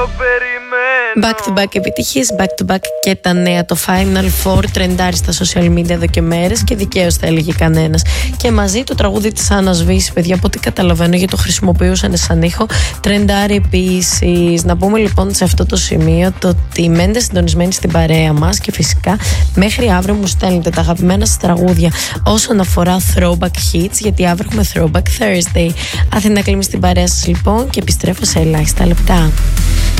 Back to back επιτυχίες, back to back και τα νέα. Το Final Four τρεντάρει στα social media εδώ και μέρες και δικαίως θα έλεγε κανένας. Και μαζί το τραγούδι της Άννας Βύση, παιδιά, από ό,τι καταλαβαίνω, γιατί το χρησιμοποιούσαν σαν ήχο, τρεντάρει επίσης. Να πούμε λοιπόν σε αυτό το σημείο το ότι μένετε συντονισμένοι στην παρέα μας και φυσικά μέχρι αύριο μου στέλνετε τα αγαπημένα σας τραγούδια όσον αφορά throwback hits, γιατί αύριο έχουμε throwback Thursday. Αθηνά Κλίμη στην παρέα σας λοιπόν και επιστρέφω σε ελάχιστα λεπτά.